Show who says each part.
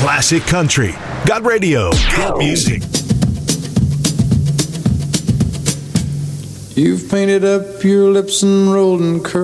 Speaker 1: classic country. Got radio. Got music.
Speaker 2: You've painted up your lips and rolled and curled